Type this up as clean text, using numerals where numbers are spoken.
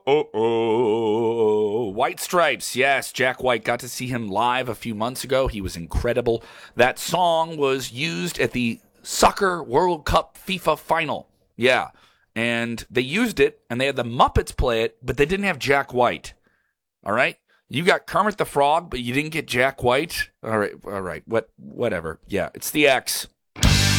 White Stripes. Yes, Jack White. Got to see him live a few months ago. He was incredible. That song was used at the Soccer World Cup FIFA final. Yeah. And they used it, and they had the Muppets play it, but they didn't have Jack White. All right? You got Kermit the Frog, but you didn't get Jack White. All right. Whatever. Yeah, it's the X.